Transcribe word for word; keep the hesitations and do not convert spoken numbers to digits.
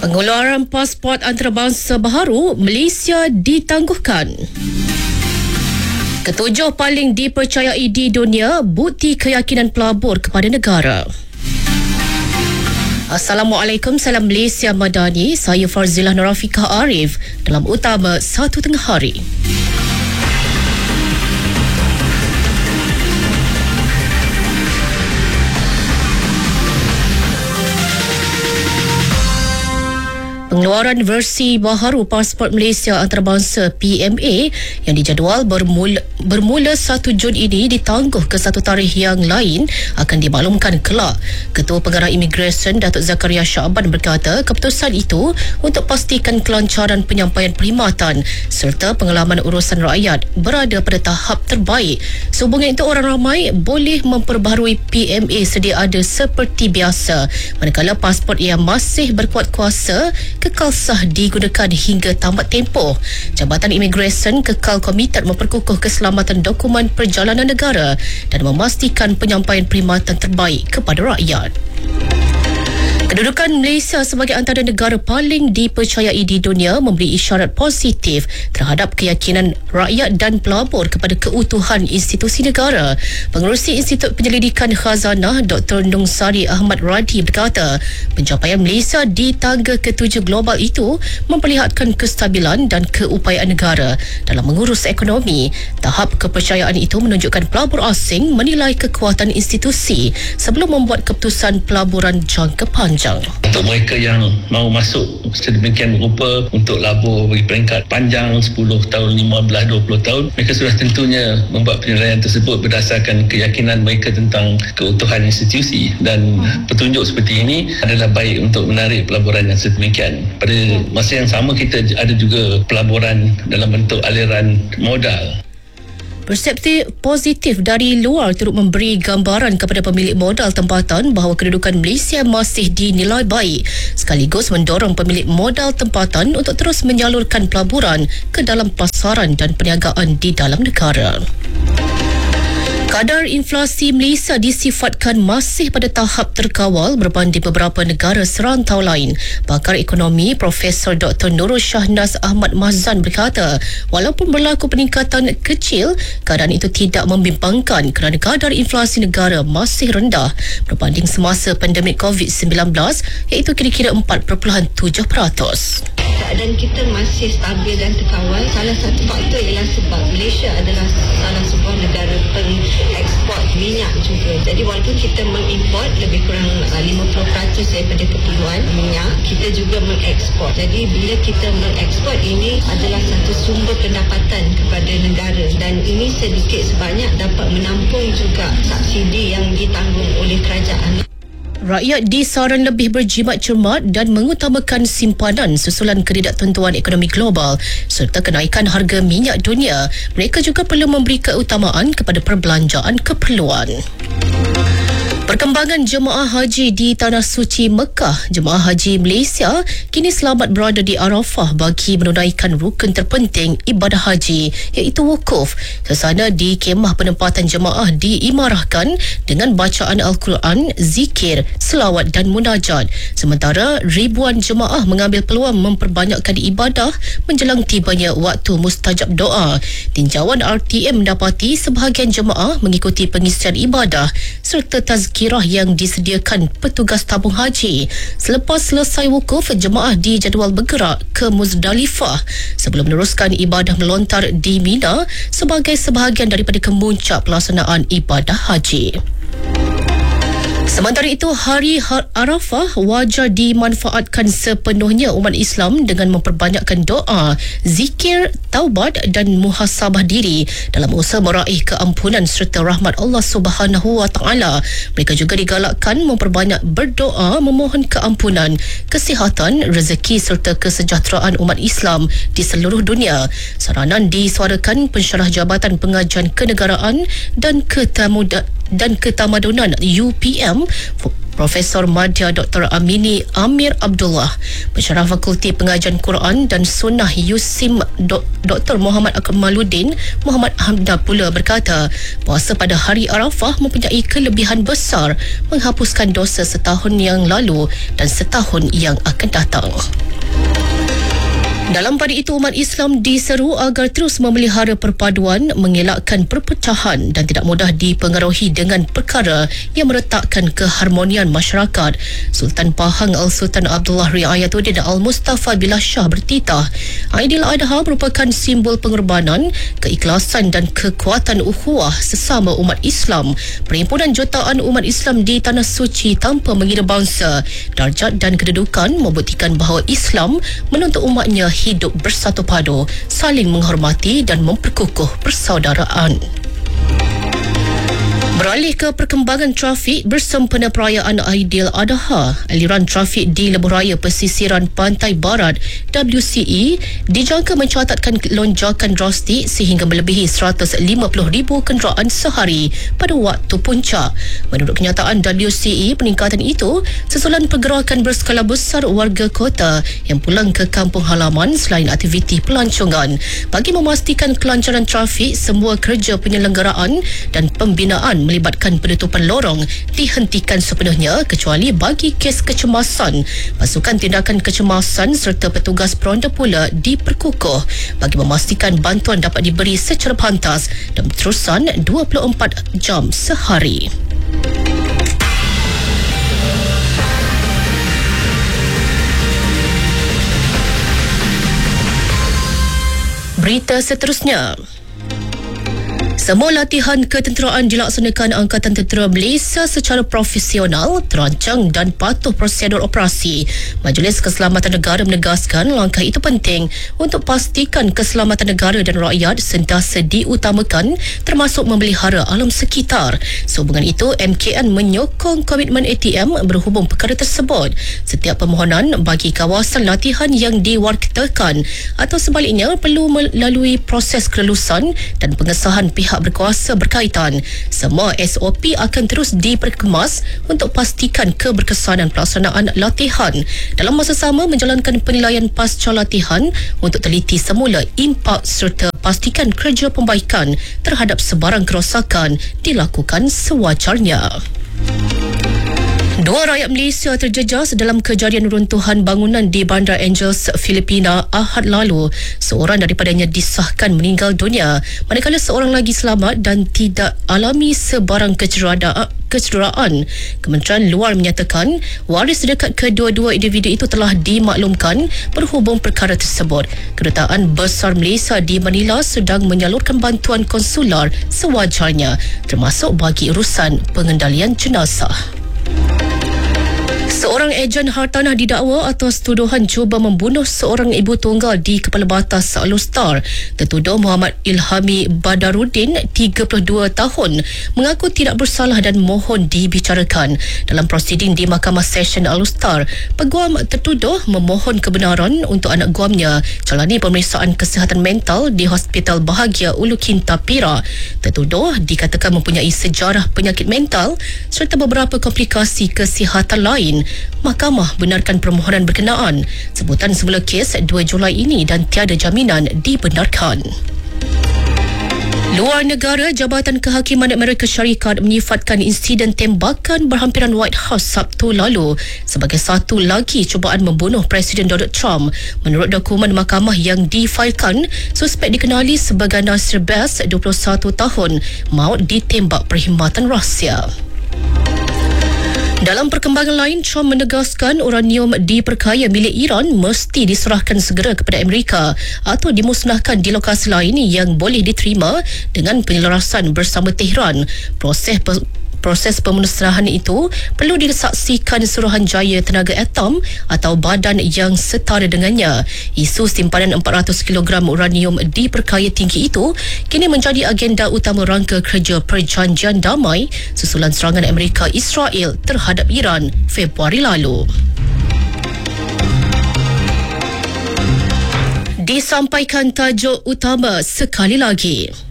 Pengeluaran pasport antarabangsa baharu Malaysia ditangguhkan. Ketujuh paling dipercayai di dunia bukti keyakinan pelabur kepada negara. Assalamualaikum, salam Malaysia Madani. Saya Farzilah Nurafiqah Arif dalam utama satu tengah hari. Pengeluaran versi baharu pasport Malaysia antarabangsa P M A yang dijadual bermula, bermula satu Jun ini ditangguh ke satu tarikh yang lain akan dimaklumkan kelak. Ketua Pengarah Imigresen Datuk Zakaria Syaban berkata keputusan itu untuk pastikan kelancaran penyampaian perkhidmatan serta pengalaman urusan rakyat berada pada tahap terbaik. Sehubungan itu, orang ramai boleh memperbaharui P M A sedia ada seperti biasa, manakala pasport yang masih berkuat kuasa kekal sah digunakan hingga tamat tempoh. Jabatan Imigresen kekal komited memperkukuh keselamatan dokumen perjalanan negara dan memastikan penyampaian perkhidmatan terbaik kepada rakyat. Kedudukan Malaysia sebagai antara negara paling dipercayai di dunia memberi isyarat positif terhadap keyakinan rakyat dan pelabur kepada keutuhan institusi negara. Pengerusi Institut Penyelidikan Khazanah Doktor Nung Sari Ahmad Radi berkata, pencapaian Malaysia di tangga ketujuh global itu memperlihatkan kestabilan dan keupayaan negara dalam mengurus ekonomi. Tahap kepercayaan itu menunjukkan pelabur asing menilai kekuatan institusi sebelum membuat keputusan pelaburan jangka panjang. Untuk mereka yang mahu masuk sedemikian rupa untuk labur bagi peringkat panjang sepuluh tahun, lima belas, dua puluh tahun, mereka sudah tentunya membuat penilaian tersebut berdasarkan keyakinan mereka tentang keutuhan institusi, dan petunjuk seperti ini adalah baik untuk menarik pelaburan yang sedemikian. Pada masa yang sama, kita ada juga pelaburan dalam bentuk aliran modal. Persepsi positif dari luar turut memberi gambaran kepada pemilik modal tempatan bahawa kedudukan Malaysia masih dinilai baik, sekaligus mendorong pemilik modal tempatan untuk terus menyalurkan pelaburan ke dalam pasaran dan perniagaan di dalam negara. Kadar inflasi Malaysia disifatkan masih pada tahap terkawal berbanding beberapa negara serantau lain. Pakar ekonomi Profesor Doktor Nurul Shahnaz Ahmad Mahzan berkata, walaupun berlaku peningkatan kecil, keadaan itu tidak membimbangkan kerana kadar inflasi negara masih rendah berbanding semasa pandemik covid sembilan belas, iaitu kira-kira empat perpuluhan tujuh peratus. Keadaan kita masih stabil dan terkawal. Salah satu faktor ialah sebab Malaysia adalah salah sebuah negara pengeksport minyak juga. Jadi walaupun kita mengimport lebih kurang lima puluh peratus daripada keperluan minyak, kita juga mengekspor. Jadi bila kita mengekspor, ini adalah satu sumber pendapatan kepada negara, dan ini sedikit sebanyak dapat menampung juga subsidi yang ditanggung oleh kerajaan. Rakyat disaran lebih berjimat cermat dan mengutamakan simpanan susulan ketidaktentuan ekonomi global serta kenaikan harga minyak dunia. Mereka juga perlu memberi keutamaan kepada perbelanjaan keperluan. Perkembangan jemaah haji di Tanah Suci Mekah. Jemaah haji Malaysia kini selamat berada di Arafah bagi menunaikan rukun terpenting ibadah haji, iaitu wukuf. Suasana di kemah penempatan jemaah diimarahkan dengan bacaan Al-Quran, zikir, selawat dan munajat. Sementara ribuan jemaah mengambil peluang memperbanyakkan ibadah menjelang tibanya waktu mustajab doa. Tinjauan R T M mendapati sebahagian jemaah mengikuti pengisian ibadah serta tazkirah yang disediakan petugas tabung haji. Selepas selesai wukuf, jemaah dijadual bergerak ke Muzdalifah sebelum meneruskan ibadah melontar di Mina sebagai sebahagian daripada kemuncak pelaksanaan ibadah haji. Sementara itu, hari Arafah wajar dimanfaatkan sepenuhnya umat Islam dengan memperbanyakkan doa, zikir, taubat dan muhasabah diri dalam usaha meraih keampunan serta rahmat Allah Subhanahu Wa Taala. Mereka juga digalakkan memperbanyak berdoa memohon keampunan, kesihatan, rezeki serta kesejahteraan umat Islam di seluruh dunia. Saranan disuarakan pensyarah Jabatan Pengajian Kenegaraan dan Ketamuda dan Ketamadunan U P M, Profesor Madya Doktor Amini Amir Abdullah, Pensyarah Fakulti Pengajian Quran dan Sunnah U S I M Doktor Muhammad Akmaluddin Muhammad Hamdah pula berkata, puasa pada hari Arafah mempunyai kelebihan besar menghapuskan dosa setahun yang lalu dan setahun yang akan datang. Dalam pada itu, umat Islam diseru agar terus memelihara perpaduan, mengelakkan perpecahan dan tidak mudah dipengaruhi dengan perkara yang meretakkan keharmonian masyarakat. Sultan Pahang Al-Sultan Abdullah Riayatuddin Al-Mustafa Billah Shah bertitah, Aidiladha merupakan simbol pengorbanan, keikhlasan dan kekuatan ukhuwah sesama umat Islam. Perhimpunan jutaan umat Islam di Tanah Suci tanpa mengira bangsa, darjat dan kedudukan membuktikan bahawa Islam menuntut umatnya hidup bersatu padu, saling menghormati dan memperkukuh persaudaraan. Beralih ke perkembangan trafik bersempena perayaan Aidiladha, aliran trafik di lebuh raya pesisiran pantai barat W C E dijangka mencatatkan lonjakan drastik sehingga melebihi seratus lima puluh ribu kenderaan sehari pada waktu puncak. Menurut kenyataan W C E, peningkatan itu susulan pergerakan berskala besar warga kota yang pulang ke kampung halaman selain aktiviti pelancongan. Bagi memastikan kelancaran trafik, semua kerja penyelenggaraan dan pembinaan melibatkan penutupan lorong dihentikan sepenuhnya kecuali bagi kes kecemasan. Pasukan tindakan kecemasan serta petugas peronda pula diperkukuh bagi memastikan bantuan dapat diberi secara pantas dan berterusan dua puluh empat jam sehari. Berita seterusnya. Semua latihan ketenteraan dilaksanakan Angkatan Tentera Malaysia secara profesional, terancang dan patuh prosedur operasi. Majlis Keselamatan Negara menegaskan langkah itu penting untuk pastikan keselamatan negara dan rakyat sentiasa diutamakan, termasuk memelihara alam sekitar. Sehubungan itu, M K N menyokong komitmen A T M berhubung perkara tersebut. Setiap permohonan bagi kawasan latihan yang diwartakan atau sebaliknya perlu melalui proses kelulusan dan pengesahan pihak berkuasa berkaitan. Semua S O P akan terus diperkemas untuk pastikan keberkesanan pelaksanaan latihan. Dalam masa sama, menjalankan penilaian pasca latihan untuk teliti semula impak serta pastikan kerja pembaikan terhadap sebarang kerosakan dilakukan sewajarnya. Dua rakyat Malaysia terjejas dalam kejadian runtuhan bangunan di Bandar Angels, Filipina Ahad lalu. Seorang daripadanya disahkan meninggal dunia, manakala seorang lagi selamat dan tidak alami sebarang kecederaan. Kecederaan. Kementerian Luar menyatakan waris dekat kedua-dua individu itu telah dimaklumkan berhubung perkara tersebut. Kedutaan Besar Malaysia di Manila sedang menyalurkan bantuan konsular sewajarnya, termasuk bagi urusan pengendalian jenazah. Seorang ejen hartanah didakwa atas tuduhan cuba membunuh seorang ibu tunggal di Kepala Batas Alustar. Tertuduh Muhammad Ilhami Badaruddin, tiga puluh dua tahun, mengaku tidak bersalah dan mohon dibicarakan. Dalam prosiding di Mahkamah Session Alustar, peguam tertuduh memohon kebenaran untuk anak guamnya jalani pemeriksaan kesihatan mental di Hospital Bahagia Ulu Kinta, Perak. Tertuduh dikatakan mempunyai sejarah penyakit mental serta beberapa komplikasi kesihatan lain. Mahkamah benarkan permohonan berkenaan. Sebutan semula kes dua Julai ini dan tiada jaminan dibenarkan. Luar negara, Jabatan Kehakiman Amerika Syarikat menyifatkan insiden tembakan berhampiran White House Sabtu lalu sebagai satu lagi cubaan membunuh Presiden Donald Trump. Menurut dokumen mahkamah yang difailkan, suspek dikenali sebagai Nasir Bass, dua puluh satu tahun, maut ditembak perkhidmatan rahsia. Dalam perkembangan lain, Trump menegaskan uranium diperkaya milik Iran mesti diserahkan segera kepada Amerika atau dimusnahkan di lokasi lain yang boleh diterima dengan penyelarasan bersama Tehran. Proses Proses pemusnahan itu perlu disaksikan Suruhanjaya Tenaga Atom atau badan yang setara dengannya. Isu simpanan empat ratus kilogram uranium diperkaya tinggi itu kini menjadi agenda utama rangka kerja Perjanjian Damai susulan serangan Amerika Israel terhadap Iran Februari lalu. Disampaikan tajuk utama sekali lagi.